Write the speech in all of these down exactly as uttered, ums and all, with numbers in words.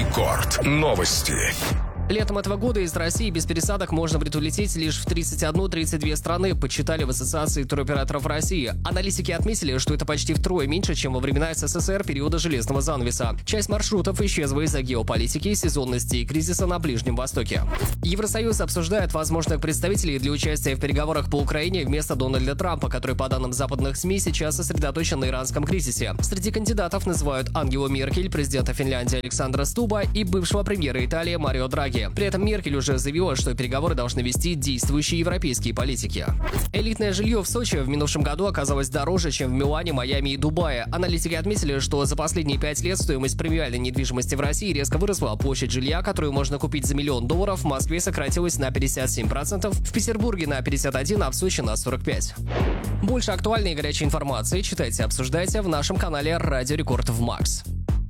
Рекорд. Новости. Летом этого года из России без пересадок можно будет улететь лишь в тридцать одну — тридцать две страны, подсчитали в Ассоциации туроператоров России. Аналитики отметили, что это почти втрое меньше, чем во времена СССР периода железного занавеса. Часть маршрутов исчезла из-за геополитики, сезонности и кризиса на Ближнем Востоке. Евросоюз обсуждает возможных представителей для участия в переговорах по Украине вместо Дональда Трампа, который, по данным западных СМИ, сейчас сосредоточен на иранском кризисе. Среди кандидатов называют Ангелу Меркель, президента Финляндии Александра Стуба и бывшего премьера Италии Марио Драги. При этом Меркель уже заявила, что переговоры должны вести действующие европейские политики. Элитное жилье в Сочи в минувшем году оказалось дороже, чем в Милане, Майами и Дубае. Аналитики отметили, что за последние пять лет стоимость премиальной недвижимости в России резко выросла. Площадь жилья, которую можно купить за миллион долларов, в Москве сократилась на пятьдесят семь процентов, в Петербурге на пятьдесят один процент, а в Сочи на сорок пять процентов. Больше актуальной и горячей информации читайте, обсуждайте в нашем канале Радио Рекорд в Макс.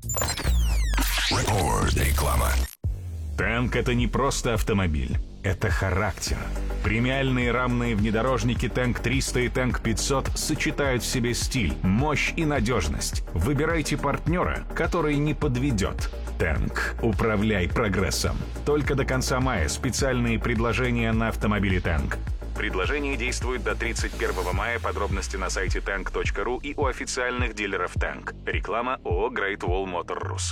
Реклама. Танк — это не просто автомобиль, это характер. Премиальные рамные внедорожники Танк триста и Танк пятьсот сочетают в себе стиль, мощь и надежность. Выбирайте партнера, который не подведет. Танк. Управляй прогрессом. Только до конца мая специальные предложения на автомобили Танк. Предложение действует до тридцать первого мая. Подробности на сайте танк точка ру и у официальных дилеров Танк. Реклама ООО Great Wall Motor Rus.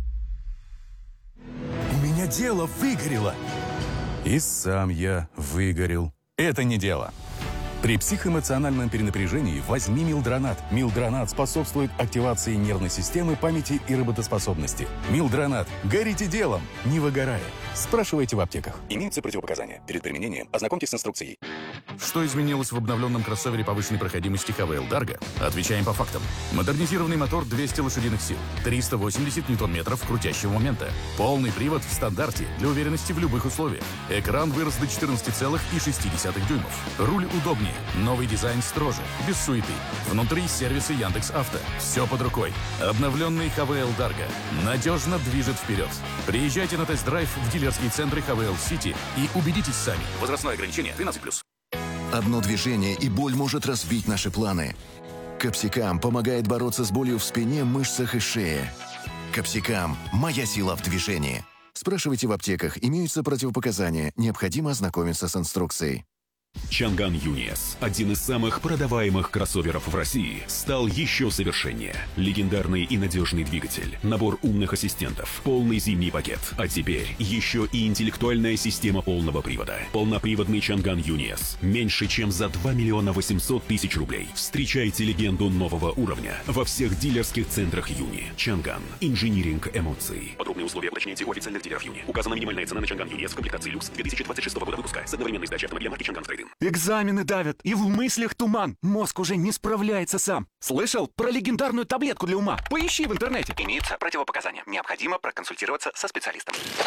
У меня дело выгорело. И сам я выгорел. Это не дело. При психоэмоциональном перенапряжении возьми Милдронат. Милдронат способствует активации нервной системы, памяти и работоспособности. Милдронат. Горите делом, не выгорая. Спрашивайте в аптеках. Имеются противопоказания. Перед применением ознакомьтесь с инструкцией. Что изменилось в обновленном кроссовере повышенной проходимости эйч ви эл Dargo? Отвечаем по фактам. Модернизированный мотор двести лошадиных сил, триста восемьдесят ньютон-метров крутящего момента. Полный привод в стандарте для уверенности в любых условиях. Экран вырос до четырнадцати целых шести десятых дюймов. Руль удобнее. Новый дизайн строже, без суеты. Внутри сервисы Яндекс.Авто. Все под рукой. Обновленный эйч ви эл Dargo надежно движет вперед. Приезжайте на тест-драйв в дилерские центры эйч ви эл City и убедитесь сами. Возрастное ограничение тринадцать плюс. Одно движение, и боль может разбить наши планы. Капсикам помогает бороться с болью в спине, мышцах и шее. Капсикам – моя сила в движении. Спрашивайте в аптеках, имеются противопоказания, необходимо ознакомиться с инструкцией. Чанган Юниес, один из самых продаваемых кроссоверов в России, стал еще совершеннее. Легендарный и надежный двигатель, набор умных ассистентов, полный зимний пакет. А теперь еще и интеллектуальная система полного привода. Полноприводный Чанган Юниес. Меньше, чем за два миллиона восемьсот тысяч рублей. Встречайте легенду нового уровня во всех дилерских центрах Юни. Чанган. Инжиниринг эмоций. Подробные условия уточните у официальных дилеров Юни. Указана минимальная цена на Чанган Юниес в комплектации люкс две тысячи двадцать шестого года выпуска с одновременной сдачей автомобиля марки Чанган Трейдин. Экзамены давят, и в мыслях туман. Мозг уже не справляется сам. Слышал про легендарную таблетку для ума? Поищи в интернете. Имеются противопоказания. Необходимо проконсультироваться со специалистом.